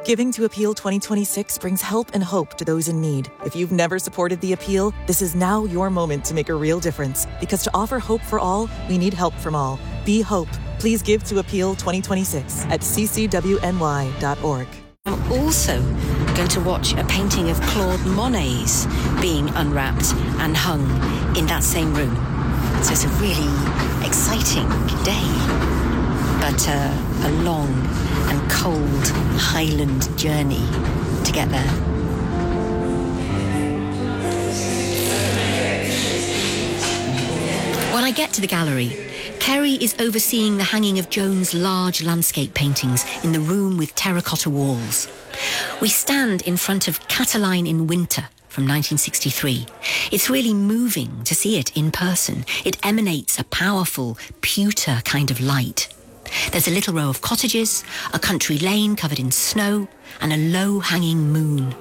Giving to Appeal 2026 brings help and hope to those in need. If you've never supported the Appeal, this is now your moment to make a real difference. Because to offer hope for all, we need help from all. Be hope. Please give to Appeal 2026 at ccwny.org. I'm also going to watch a painting of Claude Monet's being unwrapped and hung in that same room. So it's a really exciting day, but a long and cold Highland journey to get there. When I get to the gallery, Kerry is overseeing the hanging of Joan's large landscape paintings in the room with terracotta walls. We stand in front of Cataline in Winter from 1963. It's really moving to see it in person. It emanates a powerful, pewter kind of light. There's a little row of cottages, a country lane covered in snow, and a low-hanging moon.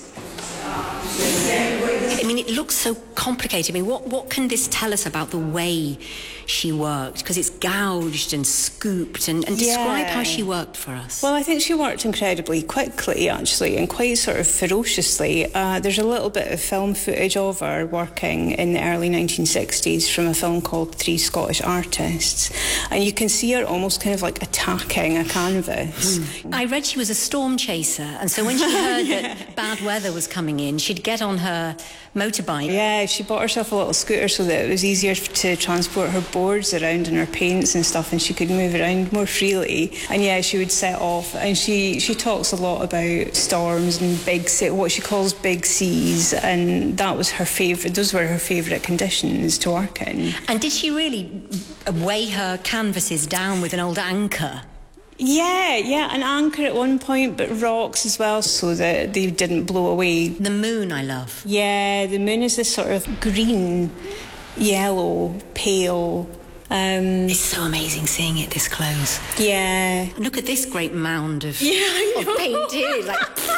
I mean, it looks so complicated. I mean, what can this tell us about the way she worked? Because it's gouged and scooped, and describe how she worked for us. Well, I think she worked incredibly quickly, actually, and quite sort of ferociously. There's a little bit of film footage of her working in the early 1960s from a film called Three Scottish Artists, and you can see her almost kind of like attacking a canvas. I read she was a storm chaser, and so when she heard that bad weather was coming in, she'd get on her motorbike. Yeah, she bought herself a little scooter so that it was easier to transport her boards around and her paints and stuff, and she could move around more freely. And yeah, she would set off, and she talks a lot about storms and what she calls big seas, and that was her favourite. Those were her favourite conditions to work in. And did she really weigh her canvases down with an old anchor? Yeah, an anchor at one point, but rocks as well, so that they didn't blow away. The moon I love. Yeah, the moon is this sort of green, yellow, pale. It's so amazing seeing it this close. Yeah. And look at this great mound of paint here.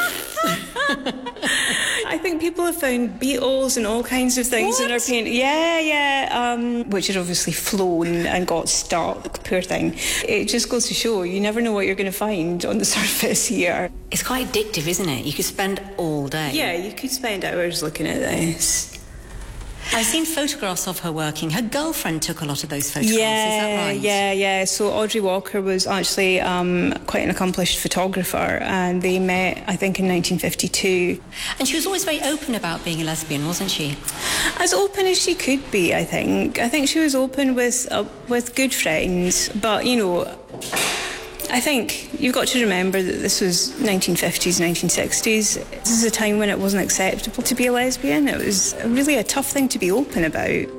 I think people have found beetles and all kinds of things in her paint. Which had obviously flown and got stuck. Poor thing. It just goes to show you never know what you're going to find on the surface here. It's quite addictive, isn't it? You could spend all day. Yeah, you could spend hours looking at this. I've seen photographs of her working. Her girlfriend took a lot of those photographs, is that right? Yeah. So Audrey Walker was actually quite an accomplished photographer, and they met, I think, in 1952. And she was always very open about being a lesbian, wasn't she? As open as she could be, I think. I think she was open with good friends, but, you know, I think you've got to remember that this was 1950s, 1960s. This is a time when it wasn't acceptable to be a lesbian. It was really a tough thing to be open about.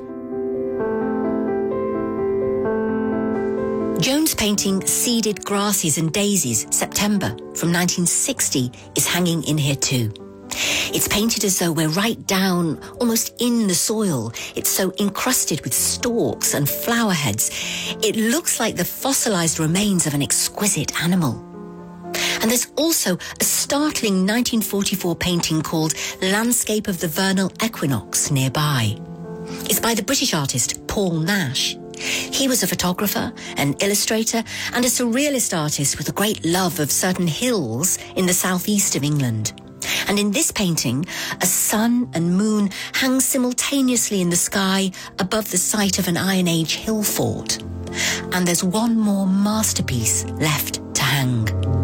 Joan's painting Seeded Grasses and Daisies, September, from 1960, is hanging in here too. It's painted as though we're right down, almost in the soil. It's so encrusted with stalks and flower heads. It looks like the fossilized remains of an exquisite animal. And there's also a startling 1944 painting called Landscape of the Vernal Equinox nearby. It's by the British artist Paul Nash. He was a photographer, an illustrator, and a surrealist artist with a great love of certain hills in the southeast of England. And in this painting, a sun and moon hang simultaneously in the sky above the site of an Iron Age hill fort. And there's one more masterpiece left to hang.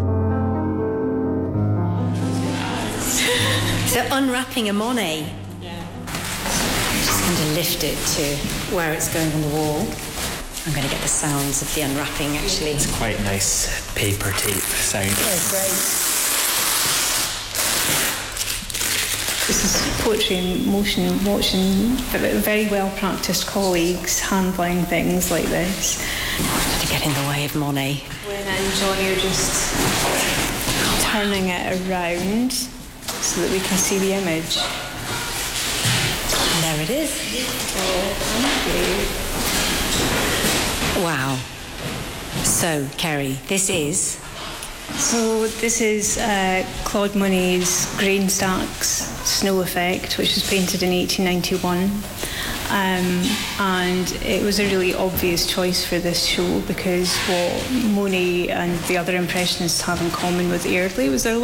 So unwrapping a Monet. Yeah. I'm just going to lift it to where it's going on the wall. I'm going to get the sounds of the unwrapping, actually. It's quite nice paper tape sound. Yeah, great. This is poetry in motion, watching very well-practised colleagues handling things like this. To get in the way of Monet. When and Johnny are just turning it around so that we can see the image. And there it is. Wow. So, Kerry, this is... So this is Claude Monet's Grain Stacks Snow Effect, which was painted in 1891. And it was a really obvious choice for this show because what Monet and the other Impressionists have in common with Eardley was their